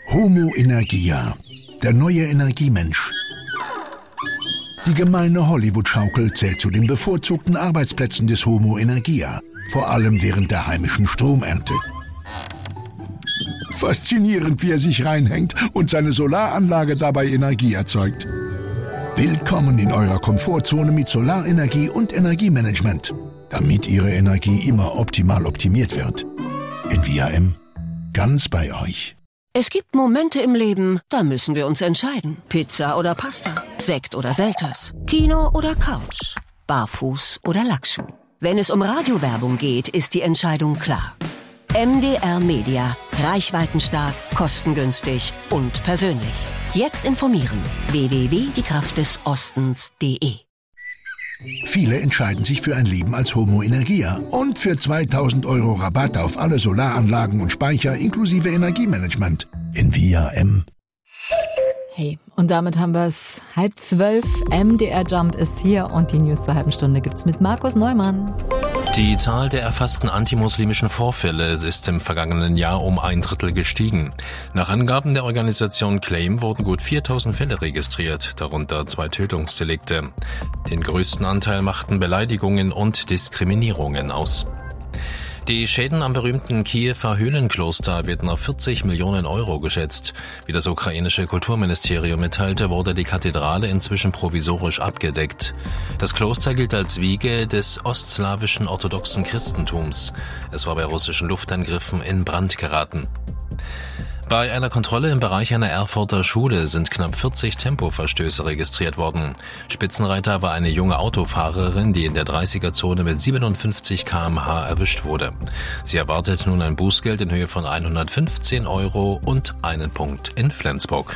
Homo Energia, der neue Energiemensch. Die gemeine Hollywood-Schaukel zählt zu den bevorzugten Arbeitsplätzen des Homo Energia, vor allem während der heimischen Stromernte. Faszinierend, wie er sich reinhängt und seine Solaranlage dabei Energie erzeugt. Willkommen in eurer Komfortzone mit Solarenergie und Energiemanagement, damit Ihre Energie immer optimal optimiert wird. Envia M, ganz bei euch. Es gibt Momente im Leben, da müssen wir uns entscheiden. Pizza oder Pasta, Sekt oder Selters, Kino oder Couch, Barfuß oder Lackschuh. Wenn es um Radiowerbung geht, ist die Entscheidung klar. MDR Media. Reichweitenstark, kostengünstig und persönlich. Jetzt informieren. www.diekraftdesostens.de. Viele entscheiden sich für ein Leben als Homo Energia und für 2.000 € Rabatt auf alle Solaranlagen und Speicher inklusive Energiemanagement. Envia M. Hey, und damit haben wir es. 11:30. MDR Jump ist hier und die News zur halben Stunde gibt's mit Markus Neumann. Die Zahl der erfassten antimuslimischen Vorfälle ist im vergangenen Jahr um 1/3 gestiegen. Nach Angaben der Organisation Claim wurden gut 4.000 Fälle registriert, darunter 2 Tötungsdelikte. Den größten Anteil machten Beleidigungen und Diskriminierungen aus. Die Schäden am berühmten Kiewer Höhlenkloster werden auf 40 Millionen € geschätzt. Wie das ukrainische Kulturministerium mitteilte, wurde die Kathedrale inzwischen provisorisch abgedeckt. Das Kloster gilt als Wiege des ostslawischen orthodoxen Christentums. Es war bei russischen Luftangriffen in Brand geraten. Bei einer Kontrolle im Bereich einer Erfurter Schule sind knapp 40 Tempoverstöße registriert worden. Spitzenreiter war eine junge Autofahrerin, die in der 30er-Zone mit 57 km/h erwischt wurde. Sie erwartet nun ein Bußgeld in Höhe von 115 € und einen Punkt in Flensburg.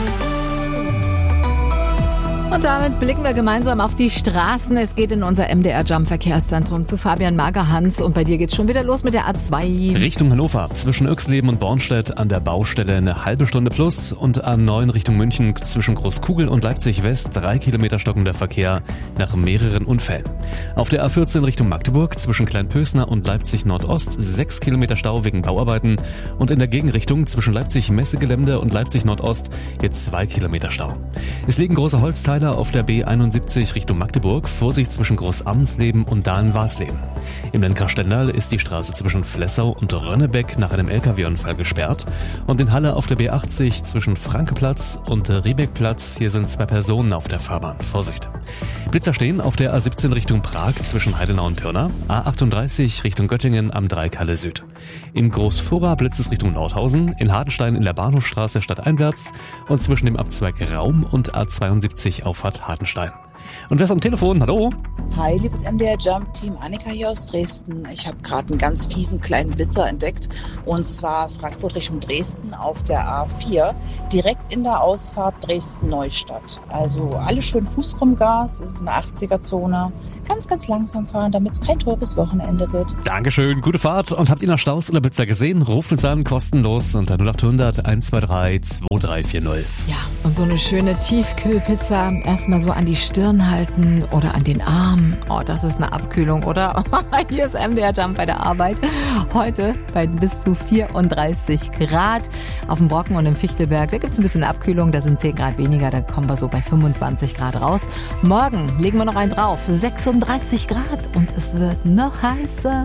Und damit blicken wir gemeinsam auf die Straßen. Es geht in unser MDR Jump Verkehrszentrum zu Fabian Magerhans. Und bei dir geht's schon wieder los mit der A2. Richtung Hannover. Zwischen Öxleben und Bornstedt an der Baustelle eine halbe Stunde plus. Und A9 Richtung München zwischen Großkugel und Leipzig West 3 Kilometer stockender Verkehr nach mehreren Unfällen. Auf der A14 Richtung Magdeburg zwischen Kleinpösner und Leipzig Nordost 6 Kilometer Stau wegen Bauarbeiten. Und in der Gegenrichtung zwischen Leipzig Messegelände und Leipzig Nordost jetzt 2 Kilometer Stau. Es liegen große Holzteile auf der B71 Richtung Magdeburg, Vorsicht zwischen Großammensleben und Dahlen-Warsleben. Im Lenker Stendal ist die Straße zwischen Flessau und Rönnebeck nach einem LKW-Unfall gesperrt und in Halle auf der B80 zwischen Frankeplatz und Riebeckplatz, hier sind 2 Personen auf der Fahrbahn, Vorsicht. Blitzer stehen auf der A17 Richtung Prag zwischen Heidenau und Pirna, A38 Richtung Göttingen am Dreikalle Süd. In Großfurra blitzt es Richtung Nordhausen, in Hardenstein in der Bahnhofstraße stadteinwärts und zwischen dem Abzweig Raum und A72 Auffahrt Hardenstein. Und wer ist am Telefon? Hallo? Hi, liebes MDR Jump Team, Annika hier aus Dresden. Ich habe gerade einen ganz fiesen kleinen Blitzer entdeckt, und zwar Frankfurt Richtung Dresden auf der A4, direkt in der Ausfahrt Dresden-Neustadt. Also alle schön Fuß vom Gas, es ist eine 80er-Zone. Ganz, ganz langsam fahren, damit es kein teures Wochenende wird. Dankeschön, gute Fahrt. Und habt ihr noch Staus oder Blitzer gesehen? Ruft uns an, kostenlos unter 0800 123 2340. Ja, und so eine schöne Tiefkühlpizza erstmal so an die Stirn halten oder an den Arm. Oh, das ist eine Abkühlung, oder? Hier ist MDR Jump bei der Arbeit. Heute bei bis zu 34 Grad auf dem Brocken und im Fichtelberg. Da gibt es ein bisschen Abkühlung, da sind 10 Grad weniger, da kommen wir so bei 25 Grad raus. Morgen legen wir noch einen drauf, 36 Grad und es wird noch heißer.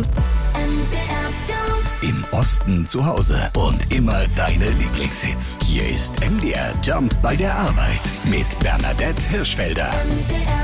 Im Osten zu Hause und immer deine Lieblingshits. Hier ist MDR Jump bei der Arbeit mit Bernadette Hirschfelder.